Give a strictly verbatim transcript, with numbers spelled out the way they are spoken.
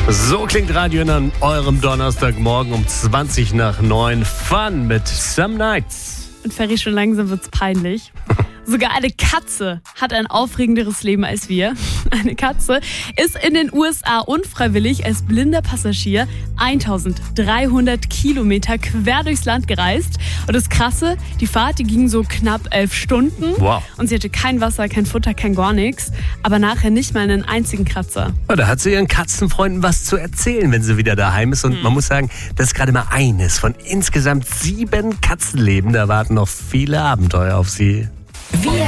So klingt Radio an eurem Donnerstagmorgen um zwanzig nach neun. Fun mit Some Nights. Und Ferry, schon langsam wird's peinlich. Sogar eine Katze hat ein aufregenderes Leben als wir. Eine Katze ist in den U S A unfreiwillig als blinder Passagier eintausenddreihundert Kilometer quer durchs Land gereist. Und das Krasse, die Fahrt, die ging so knapp elf Stunden. Wow. Und sie hatte kein Wasser, kein Futter, kein gar nichts. Aber nachher nicht mal einen einzigen Kratzer. Oh, da hat sie ihren Katzenfreunden was zu erzählen, wenn sie wieder daheim ist. Und hm. man muss sagen, das ist gerade mal eines von insgesamt sieben Katzenleben. Da warten noch viele Abenteuer auf sie. Wir